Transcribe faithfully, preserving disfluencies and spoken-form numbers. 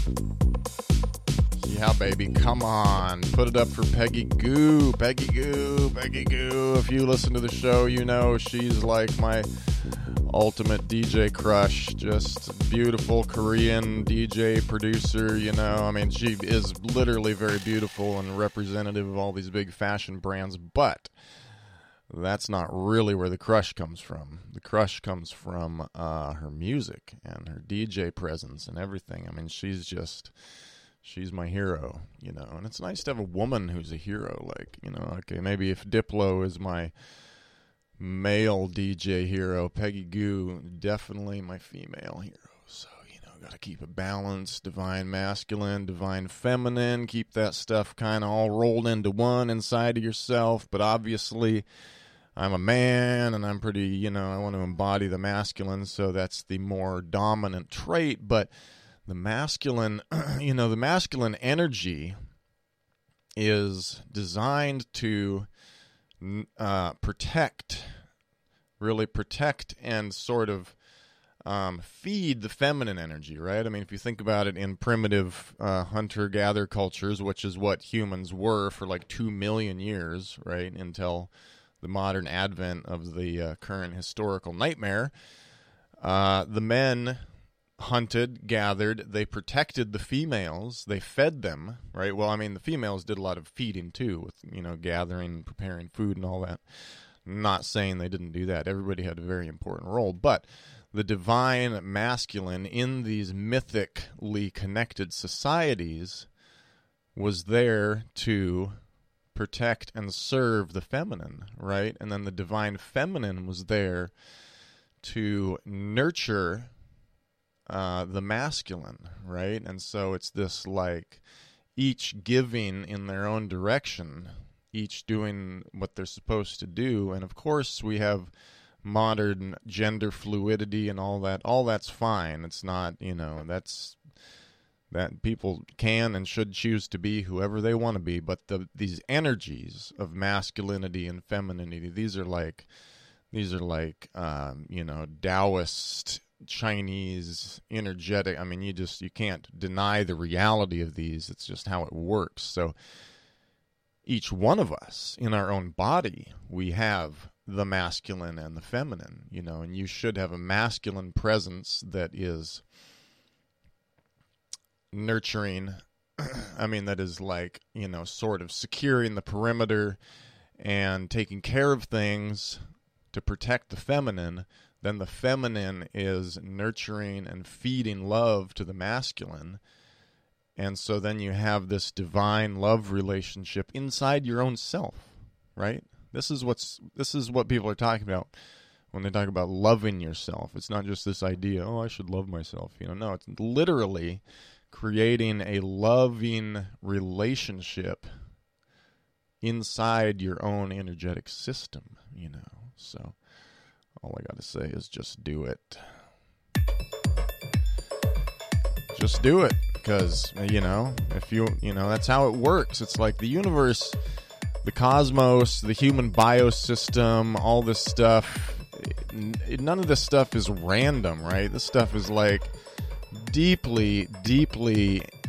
Yeah, baby, come on. Put it up for Peggy Gou. Peggy Gou, Peggy Gou. If you listen to the show, you know she's like my ultimate D J crush. Just beautiful Korean D J producer, you know. I mean, she is literally very beautiful and representative of all these big fashion brands, but that's not really where the crush comes from. The crush comes from uh, her music and her D J presence and everything. I mean, she's just... She's my hero, you know, and it's nice to have a woman who's a hero. Like, you know, okay, maybe if Diplo is my male D J hero, Peggy Gou, definitely my female hero. So, you know, got to keep it balanced, divine masculine, divine feminine, keep that stuff kind of all rolled into one inside of yourself. But obviously, I'm a man, and I'm pretty, you know, I want to embody the masculine, so that's the more dominant trait, but... The masculine, you know, the masculine energy is designed to uh, protect, really protect and sort of um, feed the feminine energy, right? I mean, if you think about it in primitive uh, hunter-gatherer cultures, which is what humans were for like two million years, right, until the modern advent of the uh, current historical nightmare, uh, the men... hunted, gathered, they protected the females, they fed them, right? Well, I mean, the females did a lot of feeding too, with, you know, gathering, preparing food and all that. Not saying they didn't do that. Everybody had a very important role, but the divine masculine in these mythically connected societies was there to protect and serve the feminine, right? And then the divine feminine was there to nurture Uh, the masculine, right? And so it's this like each giving in their own direction, each doing what they're supposed to do. And of course we have modern gender fluidity and all that. All that's fine. It's not, you know, that's that people can and should choose to be whoever they want to be. But the these energies of masculinity and femininity, these are like these are like um, you know, Taoist Chinese energetic. I mean, you just you can't deny the reality of these. It's just how it works. So each one of us in our own body, we have the masculine and the feminine, you know, and you should have a masculine presence that is nurturing. I mean, that is like, you know, sort of securing the perimeter and taking care of things to protect the feminine. Then the feminine is nurturing and feeding love to the masculine. And so then you have this divine love relationship inside your own self, right? This is what's this is what people are talking about when they talk about loving yourself. It's not just this idea, oh, I should love myself. You know, no, it's literally creating a loving relationship inside your own energetic system, you know. So all I got to say is just do it. Just do it. Because, you know, if you, you know, that's how it works. It's like the universe, the cosmos, the human biosystem, all this stuff. None of this stuff is random, right? This stuff is like deeply, deeply